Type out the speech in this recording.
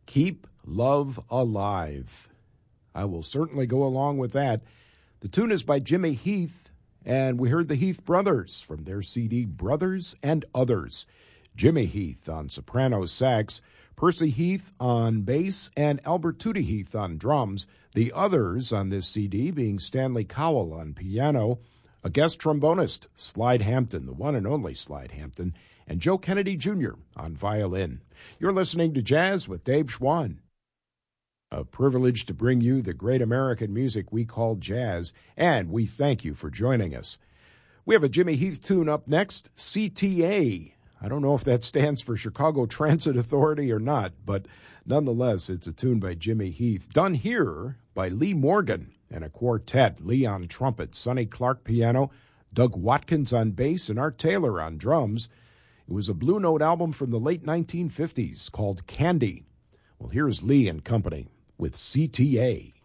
Keep Love Alive. I will certainly go along with that. The tune is by Jimmy Heath, and we heard the Heath Brothers from their CD Brothers and Others. Jimmy Heath on soprano sax, Percy Heath on bass, and Albert Tootie Heath on drums. The others on this CD being Stanley Cowell on piano, a guest trombonist, Slide Hampton, the one and only Slide Hampton, and Joe Kennedy Jr. on violin. You're listening to Jazz with Dave Schwann. A privilege to bring you the great American music we call jazz, and we thank you for joining us. We have a Jimmy Heath tune up next, CTA. I don't know if that stands for Chicago Transit Authority or not, but nonetheless, it's a tune by Jimmy Heath, done here by Lee Morgan and a quartet, Lee on trumpet, Sonny Clark piano, Doug Watkins on bass, and Art Taylor on drums. It was a Blue Note album from the late 1950s called Candy. Well, here's Lee and company with CTA.